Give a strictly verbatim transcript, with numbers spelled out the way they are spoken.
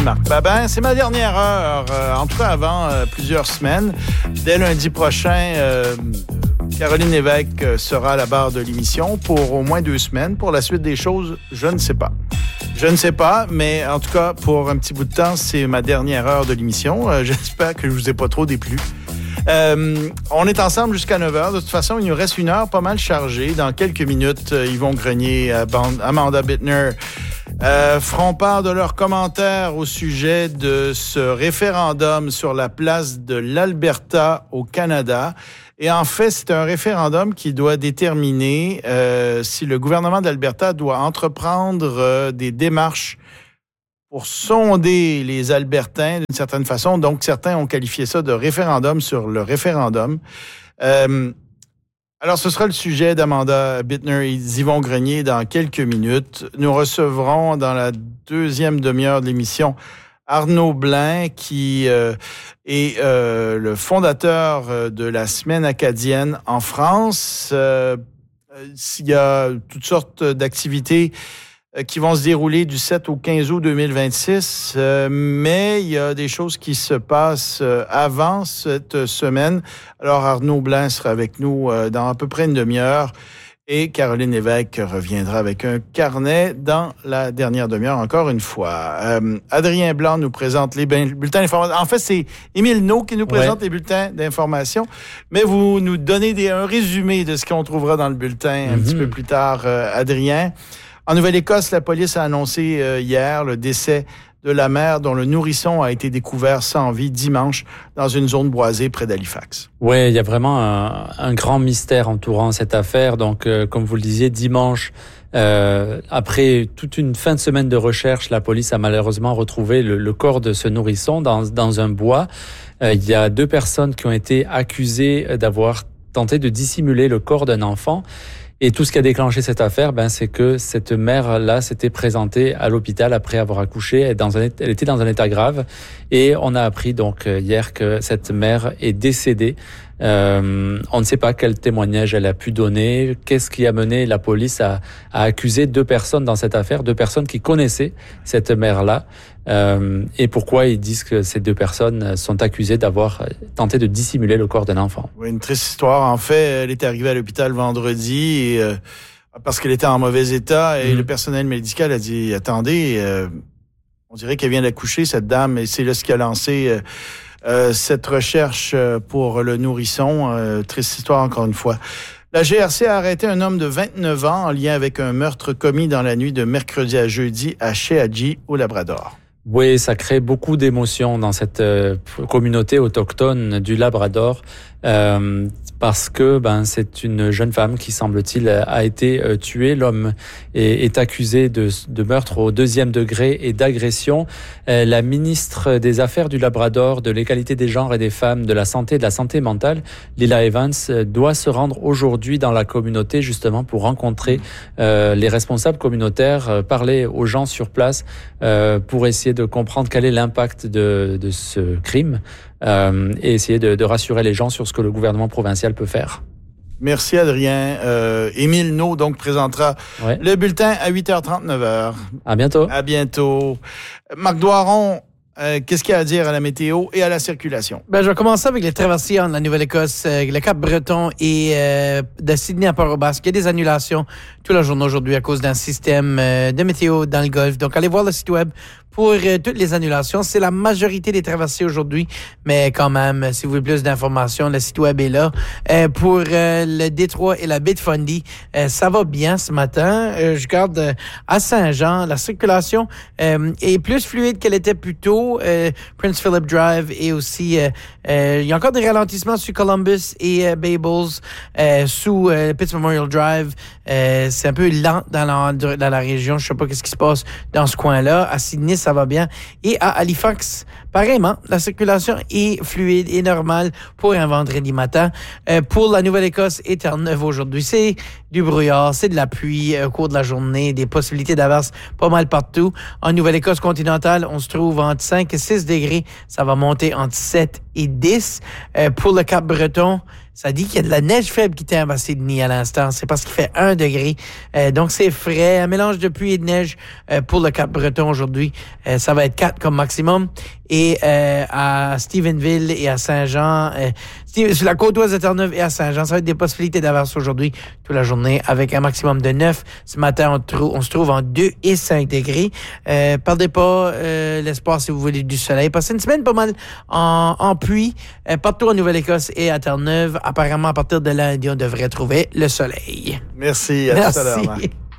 Marc Babin, c'est ma dernière heure, euh, en tout cas avant euh, plusieurs semaines. Dès lundi prochain, euh, Caroline Lévesque sera à la barre de l'émission pour au moins deux semaines. Pour la suite des choses, je ne sais pas. Je ne sais pas, mais en tout cas, pour un petit bout de temps, c'est ma dernière heure de l'émission. Euh, j'espère que je vous ai pas trop déplu. Euh, on est ensemble jusqu'à neuf heures. De toute façon, il nous reste une heure pas mal chargée. Dans quelques minutes, euh, Yvon Grenier, euh, Amanda Bittner euh, feront part de leurs commentaires au sujet de ce référendum sur la place de l'Alberta au Canada. Et en fait, c'est un référendum qui doit déterminer euh, si le gouvernement d'Alberta doit entreprendre euh, des démarches pour sonder les Albertains d'une certaine façon. Donc, certains ont qualifié ça de référendum sur le référendum. Euh, alors, ce sera le sujet d'Amanda Bittner et d'Yvon Grenier dans quelques minutes. Nous recevrons dans la deuxième demi-heure de l'émission Arnaud Blin, qui euh, est euh, le fondateur de la Semaine acadienne en France. Euh, il y a toutes sortes d'activités qui vont se dérouler du sept au quinze août deux mille vingt-six, euh, mais il y a des choses qui se passent euh, avant cette semaine. Alors Arnaud Blin sera avec nous euh, dans à peu près une demi-heure et Caroline Lévesque reviendra avec un carnet dans la dernière demi-heure encore une fois. Euh, Adrien Blanc nous présente les bulletins d'information. En fait, c'est Émile Naud qui nous présente ouais. les bulletins d'information, mais vous nous donnez des, un résumé de ce qu'on trouvera dans le bulletin mm-hmm. un petit peu plus tard, euh, Adrien. En Nouvelle-Écosse, la police a annoncé euh, hier le décès de la mère dont le nourrisson a été découvert sans vie dimanche dans une zone boisée près d'Halifax. Oui, il y a vraiment un, un grand mystère entourant cette affaire. Donc, euh, comme vous le disiez, dimanche, euh, après toute une fin de semaine de recherche, la police a malheureusement retrouvé le, le corps de ce nourrisson dans, dans un bois. Euh, il y a deux personnes qui ont été accusées d'avoir tenté de dissimuler le corps d'un enfant. Et tout ce qui a déclenché cette affaire, ben, c'est que cette mère-là s'était présentée à l'hôpital après avoir accouché. Elle, dans un, elle était dans un état grave. Et on a appris donc hier que cette mère est décédée. Euh, on ne sait pas quel témoignage elle a pu donner. Qu'est-ce qui a mené la police à, à accuser deux personnes dans cette affaire, deux personnes qui connaissaient cette mère-là. Euh, et pourquoi ils disent que ces deux personnes sont accusées d'avoir tenté de dissimuler le corps d'un enfant. Oui, une triste histoire. En fait, elle est arrivée à l'hôpital vendredi et, euh, parce qu'elle était en mauvais état et mmh. le personnel médical a dit « Attendez, euh, on dirait qu'elle vient d'accoucher, cette dame. » Et c'est là ce qui a lancé euh, euh, cette recherche pour le nourrisson. Euh, triste histoire encore une fois. La G R C a arrêté un homme de vingt-neuf ans en lien avec un meurtre commis dans la nuit de mercredi à jeudi à Sheadji, au Labrador. Oui, ça crée beaucoup d'émotions dans cette euh, communauté autochtone du Labrador euh, parce que ben c'est une jeune femme qui, semble-t-il, a été euh, tuée. L'homme est, est accusé de, de meurtre au deuxième degré et d'agression. Euh, la ministre des Affaires du Labrador, de l'égalité des genres et des femmes, de la santé et de la santé mentale, Lila Evans, doit se rendre aujourd'hui dans la communauté justement pour rencontrer euh, les responsables communautaires, euh, parler aux gens sur place euh, pour essayer de comprendre quel est l'impact de, de ce crime euh, et essayer de, de rassurer les gens sur ce que le gouvernement provincial peut faire. Merci Adrien. Euh, Émile Naud donc présentera ouais. le bulletin à huit heures trente, neuf heures. À bientôt. À bientôt. Marc Doiron, Euh, qu'est-ce qu'il y a à dire à la météo et à la circulation? Ben, je vais commencer avec les traversées entre la Nouvelle-Écosse, euh, le Cap-Breton et euh, de Sydney à Port-au-Basque. Il y a des annulations toute la journée aujourd'hui à cause d'un système euh, de météo dans le Golfe. Donc, allez voir le site web pour euh, toutes les annulations. C'est la majorité des traversées aujourd'hui, mais quand même, si vous voulez plus d'informations, le site web est là. Euh, pour euh, le Détroit et la baie de Fundy, euh, ça va bien ce matin. Euh, je garde euh, à Saint-Jean, la circulation euh, est plus fluide qu'elle était plus tôt. Euh, Prince Philip Drive et aussi euh, euh, il y a encore des ralentissements sur Columbus et euh, Babels euh, sous euh, Pitts Memorial Drive. Euh, c'est un peu lent dans la, dans la région. Je sais pas qu'est-ce qui se passe dans ce coin-là. À Sydney, ça va bien. Et à Halifax, pareillement, la circulation est fluide et normale pour un vendredi matin. Euh, pour la Nouvelle-Écosse et Terre-Neuve aujourd'hui, c'est du brouillard, c'est de la pluie au cours de la journée, des possibilités d'averse pas mal partout. En Nouvelle-Écosse continentale, on se trouve entre cinq et six degrés. Ça va monter entre sept et dix. Euh, pour le Cap-Breton, Ça dit qu'il y a de la neige faible qui tombe à Sydney à l'instant. C'est parce qu'il fait un degré. Euh, donc, c'est frais. Un mélange de pluie et de neige euh, pour le Cap-Breton aujourd'hui. Euh, ça va être quatre comme maximum. Et euh, à Stephenville et à Saint-Jean, euh, sur la côte ouest de Terre-Neuve et à Saint-Jean, ça va être des possibilités d'averse aujourd'hui toute la journée avec un maximum de neuf. Ce matin, on, trou- on se trouve en deux et cinq degrés. Euh, perdez pas euh, l'espoir si vous voulez du soleil. Passez une semaine pas mal en, en pluie euh, partout en Nouvelle-Écosse et à Terre-Neuve. Apparemment, à partir de lundi, on devrait trouver le soleil. Merci. À Merci. tout à l'heure. Marc.